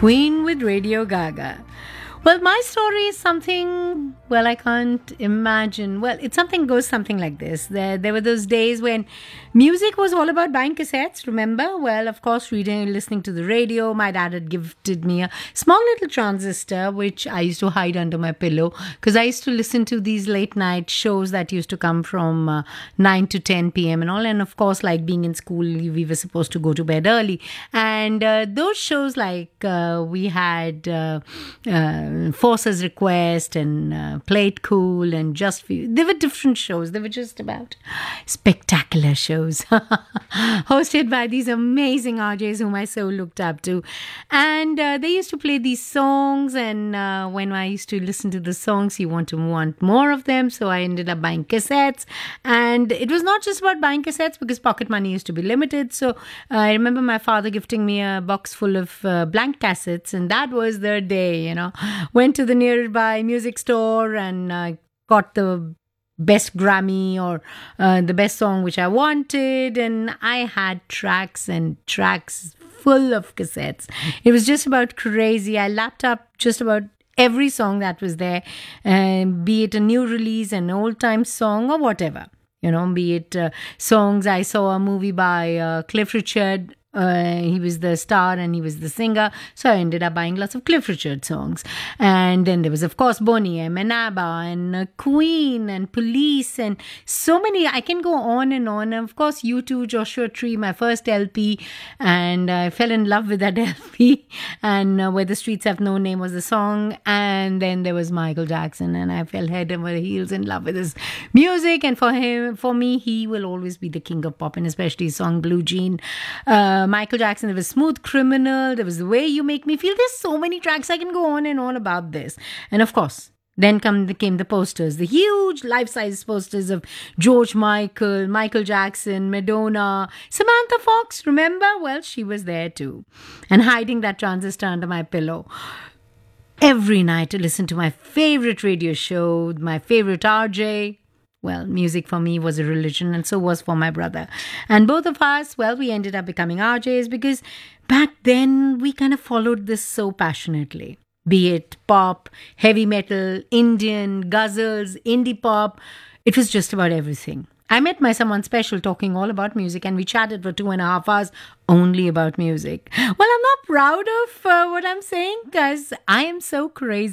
Queen with Radio Gaga. Well, my story is something, well, I can't imagine. Well, it's something goes something like this. There were those days when music was all about buying cassettes, remember? Well, of course, listening to the radio. My dad had gifted me a small little transistor, which I used to hide under my pillow because I used to listen to these late night shows that used to come from 9 to 10 p.m. and all. And of course, like being in school, we were supposed to go to bed early. And those shows like we had... Force's Request and Play It Cool and Just For You. They were different shows. They were just about spectacular shows hosted by these amazing RJs whom I so looked up to. And they used to play these songs, and when I used to listen to the songs, you want more of them. So I ended up buying cassettes. And it was not just about buying cassettes because pocket money used to be limited. So I remember my father gifting me a box full of blank cassettes, and that was the day, Went to the nearby music store and got the best Grammy or the best song which I wanted. And I had tracks and tracks full of cassettes. It was just about crazy. I lapped up just about every song that was there, be it a new release, an old-time song or whatever. Be it songs. I saw a movie by Cliff Richard. He was the star and he was the singer, so I ended up buying lots of Cliff Richard songs. And then there was, of course, Boney M and ABBA and Queen and Police and so many. I can go on. And of course, U2, Joshua Tree, my first LP, and I fell in love with that LP. And Where the Streets Have No Name was the song. And then there was Michael Jackson, and I fell head over heels in love with his music. And for me, he will always be the king of pop, and especially his song Blue Jean. Michael Jackson, there was Smooth Criminal, there was The Way You Make Me Feel. There's so many tracks. I can go on and on about this. And of course, then came the posters, the huge life-size posters of George Michael, Michael Jackson, Madonna, Samantha Fox, remember? Well, she was there too. And hiding that transistor under my pillow every night to listen to my favorite radio show, my favorite RJ. Well, music for me was a religion, and so was for my brother. And both of us, well, we ended up becoming RJs because back then we kind of followed this so passionately. Be it pop, heavy metal, Indian, ghazals, indie pop. It was just about everything. I met my someone special talking all about music, and we chatted for 2.5 hours only about music. Well, I'm not proud of what I'm saying because I am so crazy.